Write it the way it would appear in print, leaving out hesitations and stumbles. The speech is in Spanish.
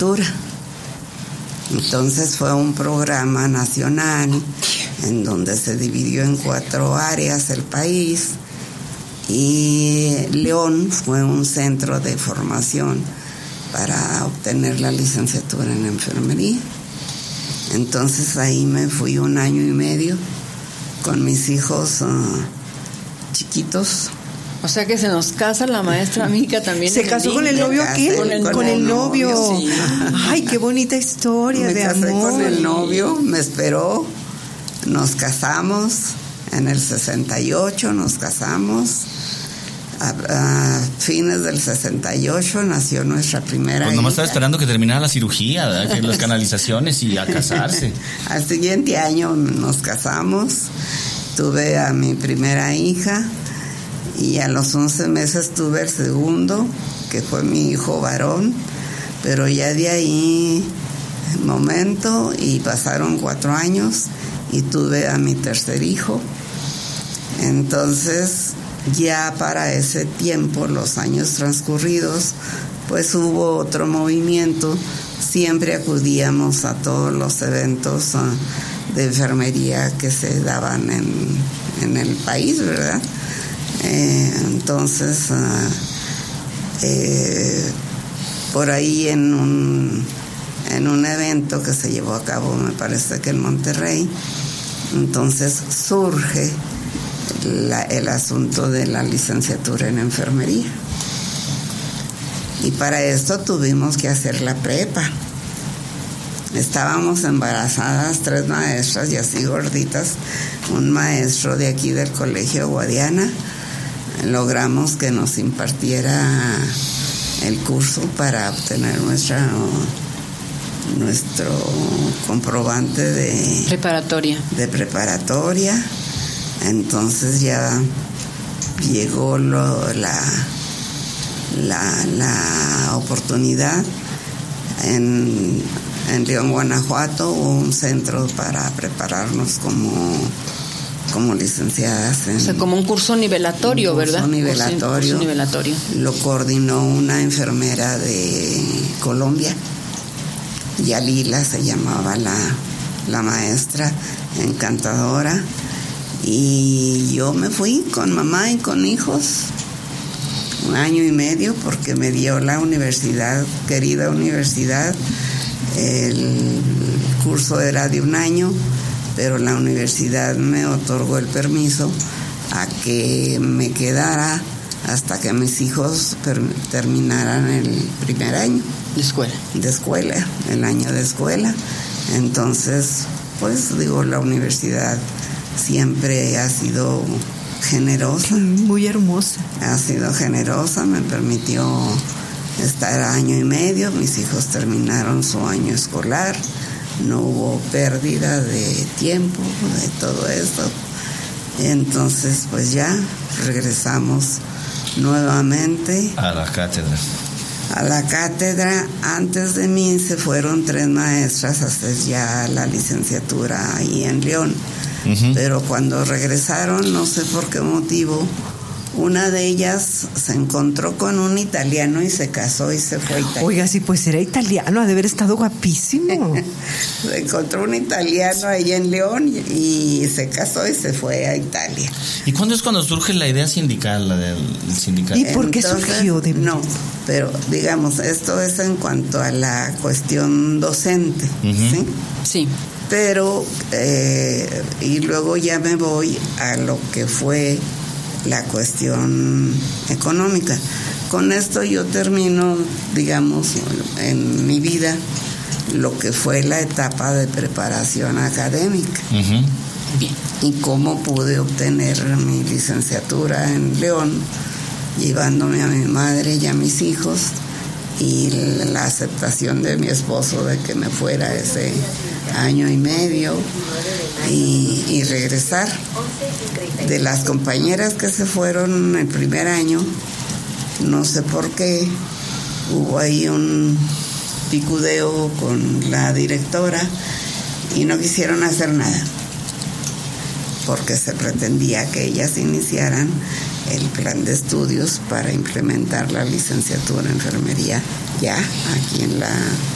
Entonces fue un programa nacional en donde se dividió en 4 áreas el país, y León fue un centro de formación para obtener la licenciatura en enfermería. Entonces ahí me fui 1 año y medio con mis hijos chiquitos. O sea que se nos casa la maestra Mica también. ¿Se casó con el novio aquí? Con el novio. Sí. Ay, qué bonita historia de amor. Me casé con el novio, me esperó, nos casamos en el 68, nos casamos. A fines del 68 nació nuestra primera Pues nomás hija. estaba esperando que terminara la cirugía, ¿verdad? Que las canalizaciones y a casarse. Al siguiente año nos casamos, tuve a mi primera hija, y a los 11 meses tuve el segundo, que fue mi hijo varón, pero ya de ahí, momento, y pasaron 4 años, y tuve a mi tercer hijo. Entonces, ya para ese tiempo, los años transcurridos, pues hubo otro movimiento. Siempre acudíamos a todos los eventos de enfermería que se daban en el país, ¿verdad? Entonces, por ahí en un evento que se llevó a cabo, me parece que en Monterrey, entonces surge el asunto de la licenciatura en enfermería. Y para esto tuvimos que hacer la prepa. Estábamos embarazadas 3 maestras y así gorditas, un maestro de aquí del Colegio Guadiana. Logramos que nos impartiera el curso para obtener nuestro comprobante de preparatoria. Entonces ya llegó la oportunidad. En León, Guanajuato, hubo un centro para prepararnos como licenciadas. O sea, como un curso nivelatorio, ¿verdad? Curso nivelatorio. Lo coordinó una enfermera de Colombia, Yalila se llamaba la maestra, encantadora. Y yo me fui con mamá y con hijos 1 año y medio, porque me dio la universidad, querida universidad. El curso era de 1 año, pero la universidad me otorgó el permiso a que me quedara hasta que mis hijos terminaran el primer año de escuela, el año de escuela. Entonces, pues digo, la universidad siempre ha sido generosa. Muy hermosa. Ha sido generosa, me permitió estar 1 año y medio, mis hijos terminaron su año escolar, no hubo pérdida de tiempo, de todo esto. Entonces, pues ya regresamos nuevamente a la cátedra. A la cátedra. Antes de mí se fueron 3 maestras a hacer ya la licenciatura ahí en León. Uh-huh. Pero cuando regresaron, no sé por qué motivo, una de ellas se encontró con un italiano y se casó y se fue a Italia. Oiga, sí, pues era italiano, ha de haber estado guapísimo. Se encontró un italiano ahí en León y se casó y se fue a Italia. ¿Y cuándo es cuando surge la idea sindical, la del sindicato? ¿Y por qué surgió? No, pero digamos, esto es en cuanto a la cuestión docente, uh-huh. ¿Sí? Sí. Pero, y luego ya me voy a lo que fue la cuestión económica. Con esto yo termino, digamos, en mi vida, lo que fue la etapa de preparación académica. Uh-huh. Bien. Y cómo pude obtener mi licenciatura en León, llevándome a mi madre y a mis hijos, y la aceptación de mi esposo de que me fuera ese 1 año y medio y regresar. De las compañeras que se fueron el primer año, no sé por qué, hubo ahí un picudeo con la directora y no quisieron hacer nada, porque se pretendía que ellas iniciaran el plan de estudios para implementar la licenciatura en enfermería ya aquí en la